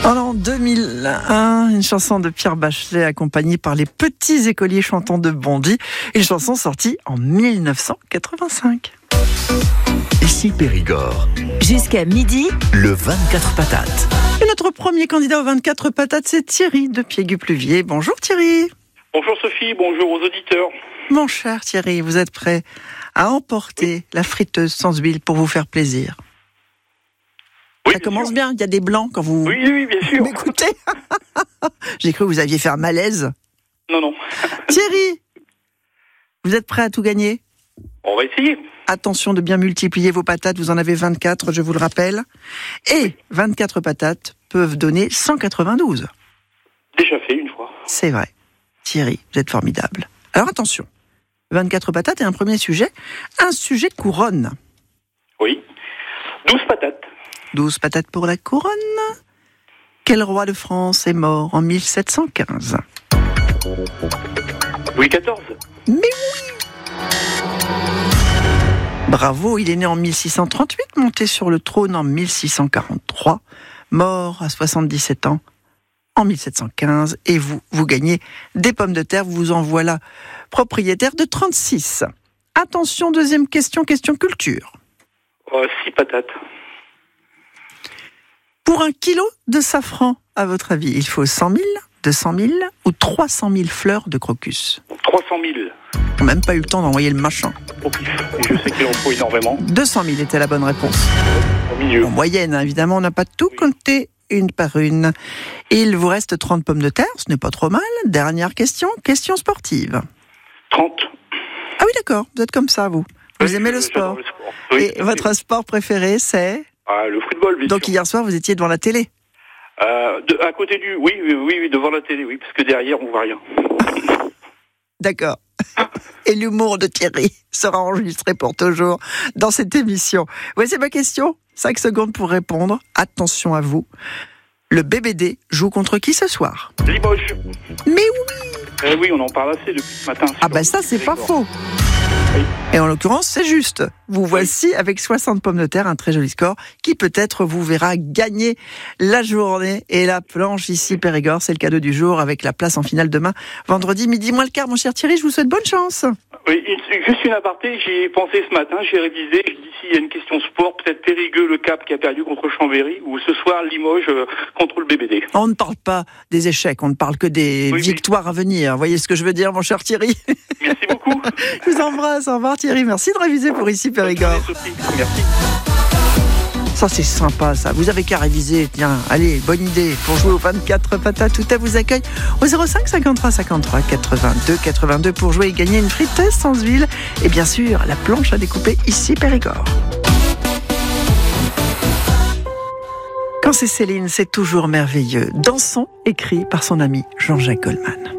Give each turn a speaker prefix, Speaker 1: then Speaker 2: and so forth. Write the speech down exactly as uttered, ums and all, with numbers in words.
Speaker 1: En l'an deux mille un, une chanson de Pierre Bachelet accompagnée par les petits écoliers chantants de Bondy. Une chanson sortie en mille neuf cent quatre-vingt-cinq.
Speaker 2: Ici Périgord.
Speaker 3: Jusqu'à midi,
Speaker 2: Le vingt-quatre patates.
Speaker 1: Et notre premier candidat aux vingt-quatre patates, c'est Thierry de Piégu-Pluviers. Bonjour Thierry.
Speaker 4: Bonjour Sophie, bonjour aux auditeurs.
Speaker 1: Mon cher Thierry, vous êtes prêt à emporter la friteuse sans huile pour vous faire plaisir?
Speaker 4: Oui,
Speaker 1: Ça
Speaker 4: bien
Speaker 1: commence
Speaker 4: sûr.
Speaker 1: bien, il y a des blancs quand vous
Speaker 4: Oui, oui, bien sûr.
Speaker 1: m'écoutez. J'ai cru que vous aviez fait un malaise.
Speaker 4: Non, non.
Speaker 1: Thierry, vous êtes prêt à tout gagner?
Speaker 4: On va essayer.
Speaker 1: Attention de bien multiplier vos patates, vous en avez vingt-quatre, je vous le rappelle. Et vingt-quatre patates peuvent donner cent quatre-vingt-douze.
Speaker 4: Déjà fait une fois.
Speaker 1: C'est vrai. Thierry, vous êtes formidable. Alors attention, vingt-quatre patates et un premier sujet, un sujet couronne.
Speaker 4: Oui. douze patates.
Speaker 1: douze patates pour la couronne. Quel roi de France est mort en mille sept cent quinze?
Speaker 4: Louis quatorze.
Speaker 1: Mais oui! Bravo, il est né en mille six cent trente-huit, monté sur le trône en mille six cent quarante-trois, mort à soixante-dix-sept ans en mille sept cent quinze, et vous, vous gagnez des pommes de terre, vous en voilà propriétaire de trente-six. Attention, deuxième question, question culture.
Speaker 4: Euh, six patates.
Speaker 1: Pour un kilo de safran, à votre avis, il faut cent mille, deux cent mille ou trois cent mille fleurs de crocus?
Speaker 4: trois cent mille.
Speaker 1: On n'a même pas eu le temps d'envoyer le machin.
Speaker 4: Au pif. Et je sais qu'il en faut énormément.
Speaker 1: deux cent mille était la bonne réponse.
Speaker 4: Au milieu.
Speaker 1: En moyenne, hein, évidemment, on n'a pas tout compté une par une. Il vous reste trente pommes de terre, ce n'est pas trop mal. Dernière question, question sportive.
Speaker 4: trente.
Speaker 1: Ah oui, d'accord, vous êtes comme ça, vous. Vous
Speaker 4: Oui,
Speaker 1: aimez le
Speaker 4: j'adore
Speaker 1: sport.
Speaker 4: le sport. Oui,
Speaker 1: Et
Speaker 4: tout à
Speaker 1: votre
Speaker 4: fait.
Speaker 1: sport préféré, c'est?
Speaker 4: Ah, le football, bien
Speaker 1: Donc
Speaker 4: sûr.
Speaker 1: hier soir, vous étiez devant la télé.
Speaker 4: Euh, de, à côté du... Oui, oui, oui, oui, devant la télé, oui, parce que derrière, on voit rien.
Speaker 1: D'accord. Et l'humour de Thierry sera enregistré pour toujours dans cette émission. Voici ma question. cinq secondes pour répondre. Attention à vous. Le B B D joue contre qui ce soir?
Speaker 4: Limoges.
Speaker 1: Mais oui!
Speaker 4: Eh oui, on en parle assez depuis ce matin.
Speaker 1: Ah ben ça, c'est pas
Speaker 4: Périgord.
Speaker 1: faux.
Speaker 4: Oui.
Speaker 1: Et en l'occurrence, c'est juste. Vous voici avec soixante pommes de terre, un très joli score, qui peut-être vous verra gagner la journée et la planche ici Périgord. C'est le cadeau du jour avec la place en finale demain, vendredi midi moins le quart. Mon cher Thierry, je vous souhaite bonne chance.
Speaker 4: Oui, une- juste une aparté, j'y ai pensé ce matin, j'ai révisé, je dis s'il y a une question sport, peut-être Périgueux, le Cap qui a perdu contre Chambéry, ou ce soir Limoges euh, contre le B B D.
Speaker 1: On ne parle pas des échecs, on ne parle que des
Speaker 4: Oui, oui.
Speaker 1: victoires à venir. Vous voyez ce que je veux dire, mon cher Thierry?
Speaker 4: Merci beaucoup.
Speaker 1: Je vous embrasse. Au revoir Thierry. Merci de réviser pour ici Périgord.
Speaker 4: Sophie, merci.
Speaker 1: Ça, c'est sympa, ça. Vous avez qu'à réviser. Tiens, allez, bonne idée. Pour jouer aux vingt-quatre patates, tout à vous accueille au zéro cinq cinquante-trois cinquante-trois quatre-vingt-deux quatre-vingt-deux pour jouer et gagner une friteuse sans huile. Et bien sûr, la planche à découper ici, Périgord. Quand c'est Céline, c'est toujours merveilleux. Dansons, écrit par son ami Jean-Jacques Goldman.